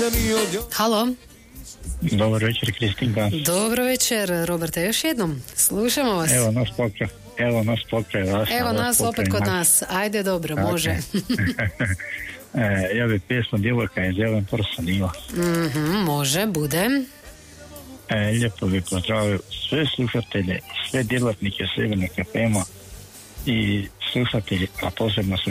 Halo. Dobar večer, Kristinka. Dobro večer, Roberte, još jednom. Slušamo vas. Evo nas pokraj vas. Evo nas opet kod nas. Ajde, dobro, tako. može. Ja bi pjesmu Djevojka iz Jelen Porsanila. Može, bude. Lijepo bi pozdravio sve slušatelje, sve djelatnike Sjeverne FM-a i slušatelji, a posebno